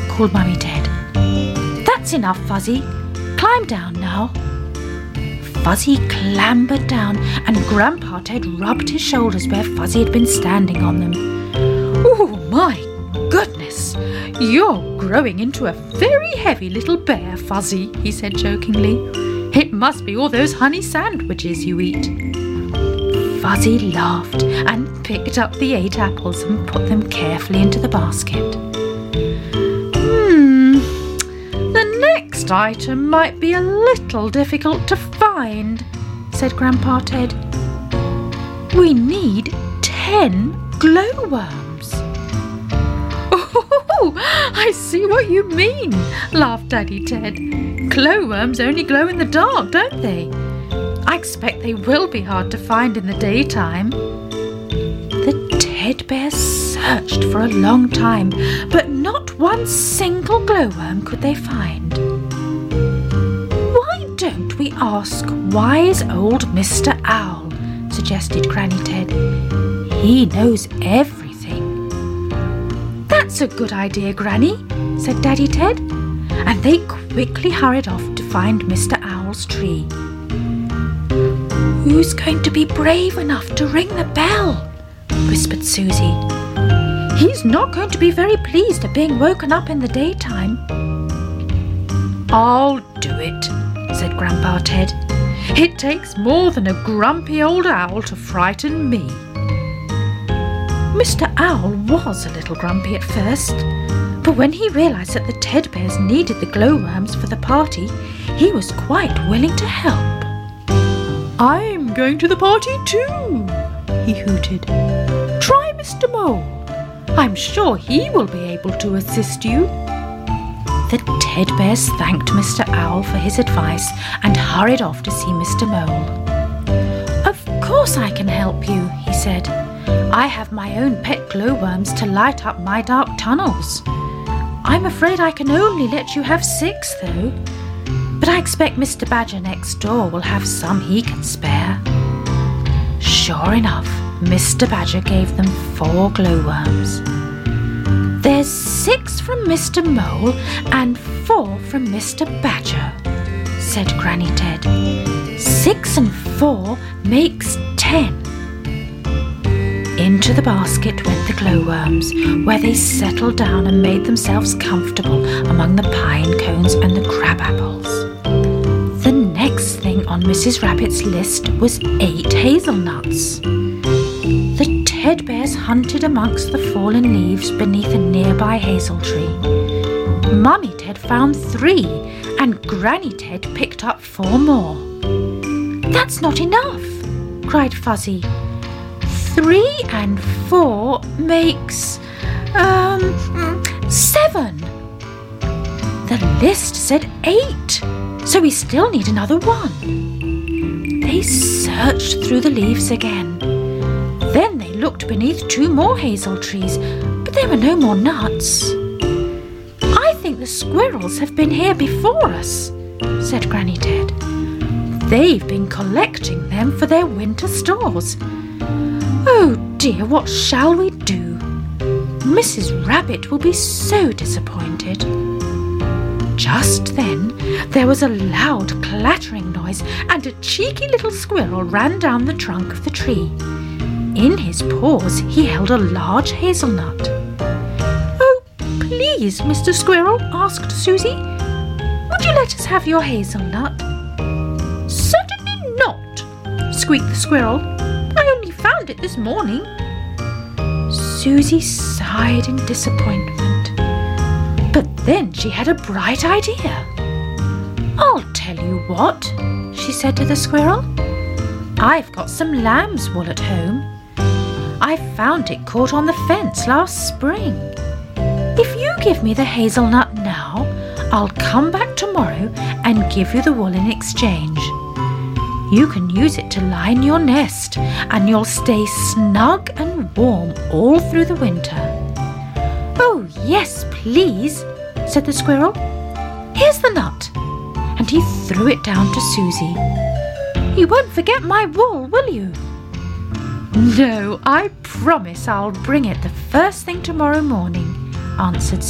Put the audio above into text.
called Mummy Ted. "That's enough, Fuzzy. Climb down now." Fuzzy clambered down, and Grandpa Ted rubbed his shoulders where Fuzzy had been standing on them. "Oh, my goodness! You're growing into a very heavy little bear, Fuzzy," he said jokingly. "It must be all those honey sandwiches you eat." Fuzzy laughed and picked up the 8 apples and put them carefully into the basket. The next item might be a little difficult to find," said Grandpa Ted. "We need 10 glowworms." "Oh, I see what you mean," laughed Daddy Ted. "Glowworms only glow in the dark, don't they? I expect they will be hard to find in the daytime." The Ted Bears searched for a long time, but not one single glowworm could they find. "Why don't we ask wise old Mr. Owl?" suggested Granny Ted. "He knows everything." "That's a good idea, Granny," said Daddy Ted, and they quickly hurried off to find Mr. Owl's tree. "Who's going to be brave enough to ring the bell?" whispered Susie. "He's not going to be very pleased at being woken up in the daytime." "I'll do it," said Grandpa Ted. "It takes more than a grumpy old owl to frighten me." Mr. Owl was a little grumpy at first, but when he realised that the Ted Bears needed the glowworms for the party, he was quite willing to help. "I'm going to the party too," he hooted. "Try Mr. Mole. I'm sure he will be able to assist you." The Ted Bears thanked Mr. Owl for his advice and hurried off to see Mr. Mole. "Of course I can help you," he said. "I have my own pet glowworms to light up my dark tunnels. I'm afraid I can only let you have 6, though. But I expect Mr. Badger next door will have some he can spare." Sure enough, Mr. Badger gave them 4 glowworms. "There's 6 from Mr. Mole and 4 from Mr. Badger," said Granny Ted. 6 and 4 makes 10. Into the basket went the glowworms, where they settled down and made themselves comfortable among the pine cones and the crab apples. The next thing on Mrs. Rabbit's list was 8 hazelnuts. The Ted Bears hunted amongst the fallen leaves beneath a nearby hazel tree. Mummy Ted found 3, and Granny Ted picked up 4 more. "That's not enough," cried Fuzzy. 3 and 4 makes 7. The list said 8, so we still need another 1. They searched through the leaves again. Then they looked beneath 2 more hazel trees, but there were no more nuts. "I think the squirrels have been here before us," said Granny Ted. "They've been collecting them for their winter stores. Oh dear, what shall we do? Mrs. Rabbit will be so disappointed." Just then there was a loud clattering noise, and a cheeky little squirrel ran down the trunk of the tree. In his paws he held a large hazelnut. "Oh, please, Mr. Squirrel," asked Susie, "would you let us have your hazelnut?" "Certainly not," squeaked the squirrel. "I only found it this morning." Susie sighed in disappointment, but then she had a bright idea. "I'll tell you what," she said to the squirrel. "I've got some lamb's wool at home. I found it caught on the fence last spring. If you give me the hazelnut now, I'll come back tomorrow and give you the wool in exchange. You can use it to line your nest, and you'll stay snug and warm all through the winter." "Oh, yes, please," said the squirrel. "Here's the nut." And he threw it down to Susie. "You won't forget my wool, will you?" "No, I promise I'll bring it the first thing tomorrow morning," answered